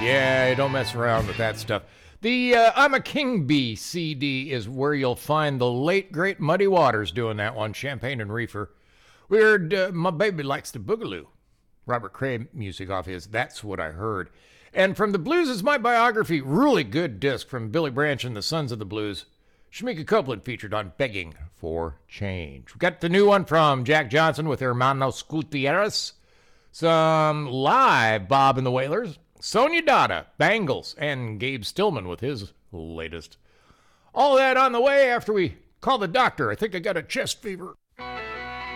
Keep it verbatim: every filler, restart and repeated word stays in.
Yeah, don't mess around with that stuff. The uh, I'm a King Bee C D is where you'll find the late, great Muddy Waters doing that one, Champagne and Reefer. We heard uh, My Baby Likes the Boogaloo. Robert Cray music off his That's What I Heard. And from the Blues is My Biography, really good disc from Billy Branch and the Sons of the Blues. Shamika Copeland featured on Begging for Change. We got the new one from Jack Johnson with Hermanos Gutierrez. Some live Bob and the Wailers. Sonia Dada, Bangles, and Gabe Stillman with his latest. All that on the way after we call the doctor. I think I got a chest fever.